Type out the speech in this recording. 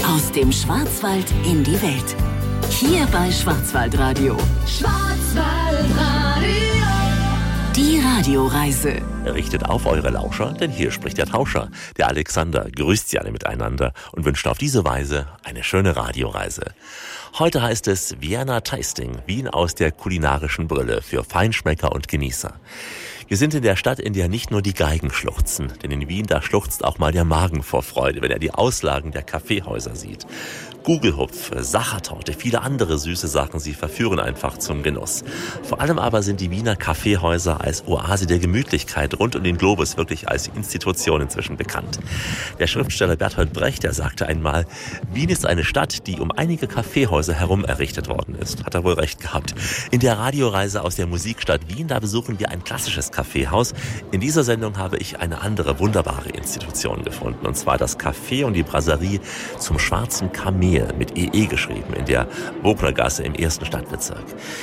Aus dem Schwarzwald in die Welt. Hier bei Schwarzwaldradio. Schwarzwaldradio. Die Radioreise. Richtet auf eure Lauscher, denn hier spricht der Tauscher. Der Alexander grüßt Sie alle miteinander und wünscht auf diese Weise eine schöne Radioreise. Heute heißt es Vienna Tasting, Wien aus der kulinarischen Brille für Feinschmecker und Genießer. Wir sind in der Stadt, in der nicht nur die Geigen schluchzen, denn in Wien, da schluchzt auch mal der Magen vor Freude, wenn er die Auslagen der Kaffeehäuser sieht. Gugelhupf, Sachertorte, viele andere süße Sachen, sie verführen einfach zum Genuss. Vor allem aber sind die Wiener Kaffeehäuser als Oase der Gemütlichkeit rund um den Globus wirklich als Institution inzwischen bekannt. Der Schriftsteller Bertolt Brecht, der sagte einmal, Wien ist eine Stadt, die um einige Kaffeehäuser herum errichtet worden ist. Hat er wohl recht gehabt. In der Radioreise aus der Musikstadt Wien, da besuchen wir ein klassisches Kaffeehaus. In dieser Sendung habe ich eine andere wunderbare Institution gefunden, und zwar das Café und die Brasserie zum Schwarzen Kamel mit EE geschrieben in der Wognergasse im 1. Stadtbezirk.